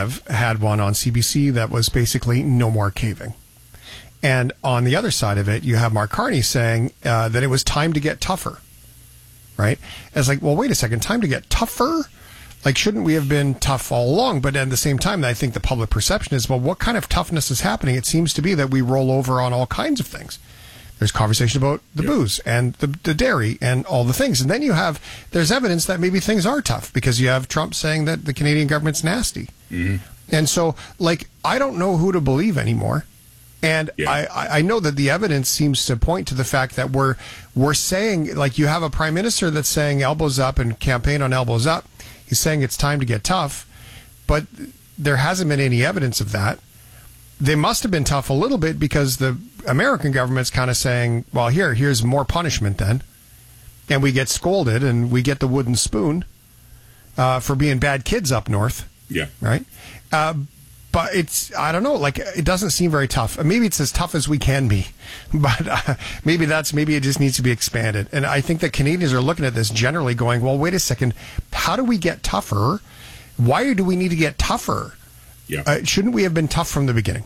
Poilievre had one on CBC that was basically no more caving. And on the other side of it, you have Mark Carney saying that it was time to get tougher, right? And it's like, well, wait a second, time to get tougher? Like, shouldn't we have been tough all along? But at the same time, I think the public perception is, well, what kind of toughness is happening? It seems to be that we roll over on all kinds of things. There's conversation about the booze and the dairy and all the things. And then there's evidence that maybe things are tough because you have Trump saying that the Canadian government's nasty. Mm-hmm. And so, like, I don't know who to believe anymore. And I know that the evidence seems to point to the fact that we're saying, like, you have a prime minister that's saying elbows up and campaign on elbows up. He's saying it's time to get tough, but there hasn't been any evidence of that. They must have been tough a little bit because the American government's kind of saying, well, here's more punishment then. And we get scolded and we get the wooden spoon for being bad kids up north. Yeah. Right? But I don't know, like, it doesn't seem very tough. Maybe it's as tough as we can be, but maybe it just needs to be expanded. And I think that Canadians are looking at this generally going, well, wait a second, how do we get tougher? Why do we need to get tougher? Yeah. Shouldn't we have been tough from the beginning?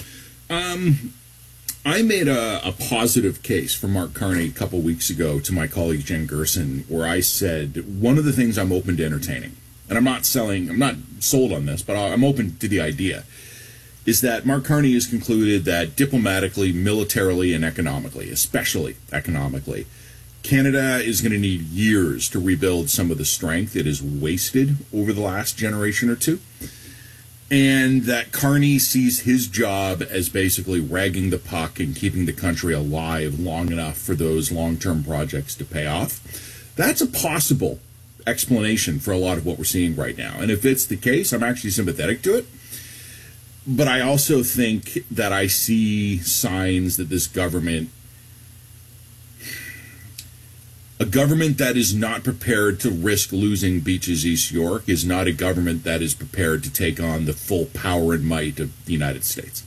I made a positive case for Mark Carney a couple weeks ago to my colleague Jen Gerson, where I said, one of the things I'm open to entertaining, and I'm not sold on this, but I'm open to the idea, is that Mark Carney has concluded that diplomatically, militarily, and economically, especially economically, Canada is going to need years to rebuild some of the strength it has wasted over the last generation or two. And that Carney sees his job as basically ragging the puck and keeping the country alive long enough for those long-term projects to pay off. That's a possible explanation for a lot of what we're seeing right now. And if it's the case, I'm actually sympathetic to it. But I also think that I see signs that this government, a government that is not prepared to risk losing Beaches East York, is not a government that is prepared to take on the full power and might of the United States.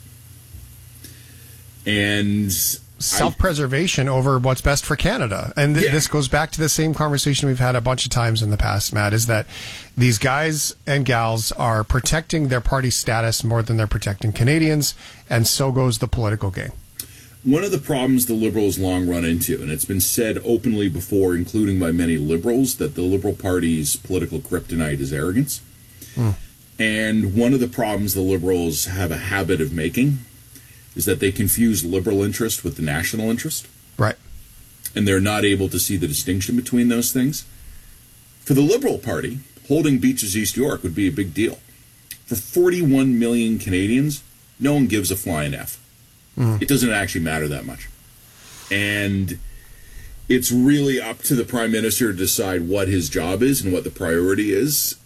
And self-preservation over what's best for Canada. And this goes back to the same conversation we've had a bunch of times in the past, Matt, is that these guys and gals are protecting their party status more than they're protecting Canadians, and so goes the political game. One of the problems the Liberals long run into, and it's been said openly before, including by many Liberals, that the Liberal Party's political kryptonite is arrogance. And one of the problems the Liberals have a habit of making is that they confuse liberal interest with the national interest. Right. And they're not able to see the distinction between those things. For the Liberal Party, holding Beaches East York would be a big deal. For 41 million Canadians, no one gives a flying F. It doesn't actually matter that much. And it's really up to the Prime Minister to decide what his job is and what the priority is.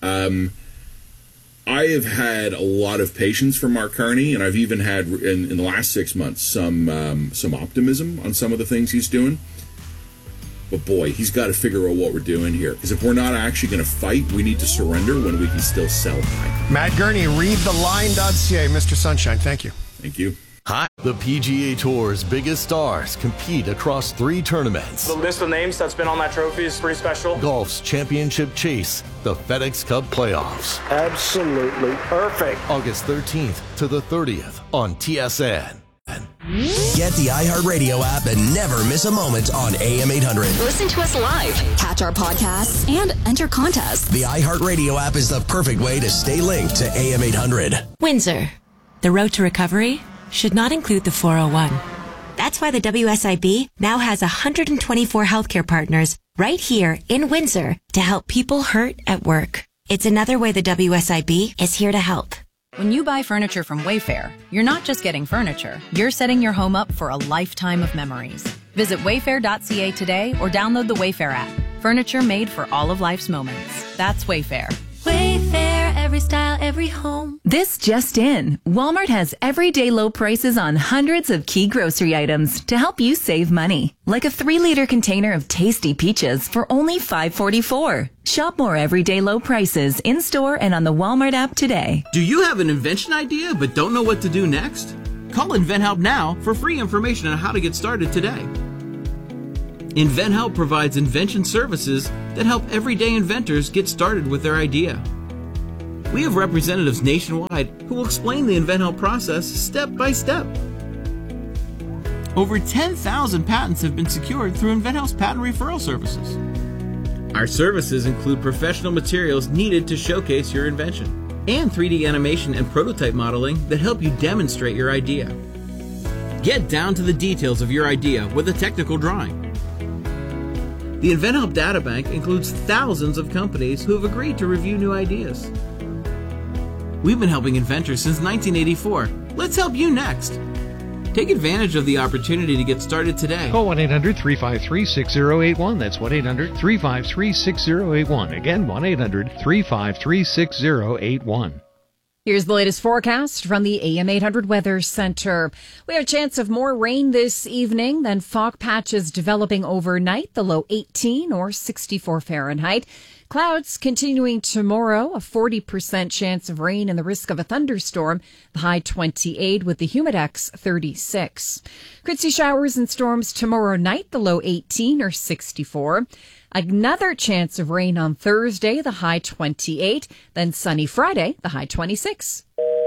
I have had a lot of patience for Mark Carney, and I've even had, in the last 6 months, some optimism on some of the things he's doing. But boy, he's got to figure out what we're doing here. Because if we're not actually going to fight, we need to surrender when we can still sell high. Matt Gurney, readtheline.ca. Mr. Sunshine, thank you. Thank you. Hi. The PGA Tour's biggest stars compete across 3 tournaments. The list of names that's been on that trophy is pretty special. Golf's championship chase, the FedEx Cup playoffs. Absolutely perfect. August 13th to the 30th on TSN. Get the iHeartRadio app and never miss a moment on AM 800. Listen to us live, catch our podcasts, and enter contests. The iHeartRadio app is the perfect way to stay linked to AM 800. Windsor. The road to recovery should not include the 401. That's why the WSIB now has 124 healthcare partners right here in Windsor to help people hurt at work. It's another way the WSIB is here to help. When you buy furniture from Wayfair, you're not just getting furniture, you're setting your home up for a lifetime of memories. Visit wayfair.ca today or download the Wayfair app. Furniture made for all of life's moments. That's Wayfair. Wayfair, every style, every home. This just in. Walmart has everyday low prices on hundreds of key grocery items to help you save money. Like a 3-liter container of tasty peaches for only $5.44. Shop more everyday low prices in-store and on the Walmart app today. Do you have an invention idea but don't know what to do next? Call InventHelp now for free information on how to get started today. InventHelp provides invention services that help everyday inventors get started with their idea. We have representatives nationwide who will explain the InventHelp process step by step. Over 10,000 patents have been secured through InventHelp's patent referral services. Our services include professional materials needed to showcase your invention and 3D animation and prototype modeling that help you demonstrate your idea. Get down to the details of your idea with a technical drawing. The InventHelp Databank includes thousands of companies who have agreed to review new ideas. We've been helping inventors since 1984. Let's help you next. Take advantage of the opportunity to get started today. Call 1-800-353-6081. That's 1-800-353-6081. Again, 1-800-353-6081. Here's the latest forecast from the AM 800 Weather Center. We have a chance of more rain this evening, then fog patches developing overnight, the low 18 or 64 Fahrenheit. Clouds continuing tomorrow, a 40% chance of rain and the risk of a thunderstorm, the high 28 with the humidex 36. Could see showers and storms tomorrow night, the low 18 or 64. Another chance of rain on Thursday, the high 28. Then sunny Friday, the high 26.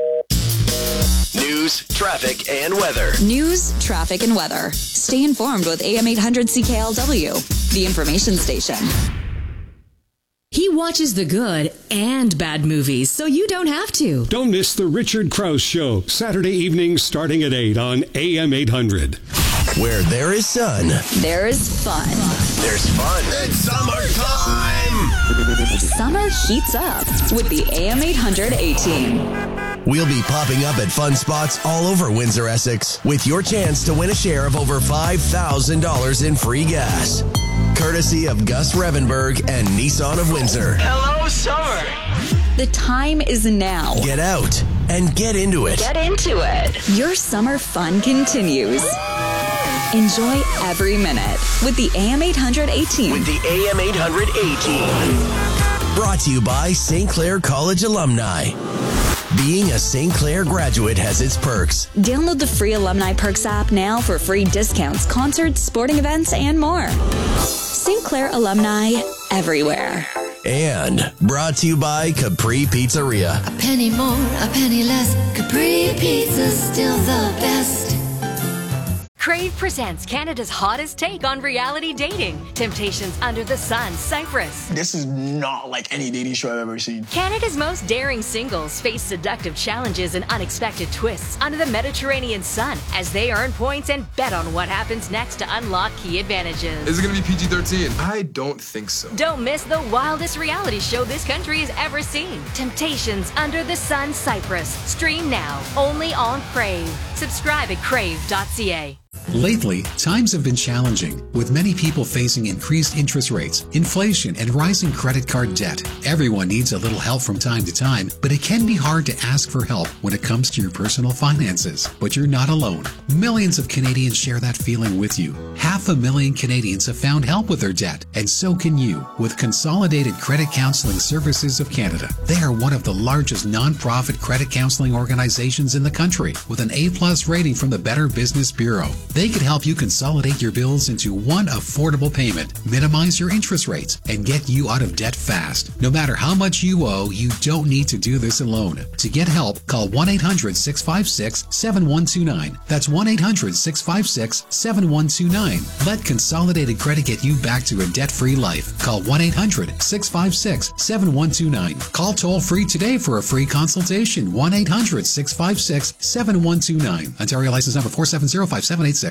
News, traffic, and weather. News, traffic, and weather. Stay informed with AM 800 CKLW, the information station. He watches the good and bad movies, so you don't have to. Don't miss the Richard Krause Show, Saturday evenings starting at 8 on AM 800. Where there is sun, there is fun. There's fun. It's summertime! Summer heats up with the AM 800 A-Team. We'll be popping up at fun spots all over Windsor, Essex, with your chance to win a share of over $5,000 in free gas. Courtesy of Gus Revenberg and Nissan of Windsor. Hello, summer. The time is now. Get out and get into it. Get into it. Your summer fun continues. Enjoy every minute with the AM 800 A-Team. With the AM 800 A-Team. Brought to you by St. Clair College alumni. Being a St. Clair graduate has its perks. Download the free Alumni Perks app now for free discounts, concerts, sporting events, and more. St. Clair alumni everywhere. And brought to you by Capri Pizzeria. A penny more, a penny less. Capri Pizza's still the best. Crave presents Canada's hottest take on reality dating. Temptations Under the Sun, Cyprus. This is not like any dating show I've ever seen. Canada's most daring singles face seductive challenges and unexpected twists under the Mediterranean sun as they earn points and bet on what happens next to unlock key advantages. Is it going to be PG-13? I don't think so. Don't miss the wildest reality show this country has ever seen. Temptations Under the Sun, Cyprus. Stream now, only on Crave. Subscribe at crave.ca. Lately, times have been challenging, with many people facing increased interest rates, inflation, and rising credit card debt. Everyone needs a little help from time to time, but it can be hard to ask for help when it comes to your personal finances. But you're not alone. Millions of Canadians share that feeling with you. 500,000 Canadians have found help with their debt, and so can you with Consolidated Credit Counseling Services of Canada. They are one of the largest non-profit credit counseling organizations in the country, with an A+ rating from the Better Business Bureau. They could help you consolidate your bills into one affordable payment, minimize your interest rates, and get you out of debt fast. No matter how much you owe, you don't need to do this alone. To get help, call 1-800-656-7129. That's 1-800-656-7129. Let Consolidated Credit get you back to a debt-free life. Call 1-800-656-7129. Call toll-free today for a free consultation. 1-800-656-7129. Ontario license number 4705786.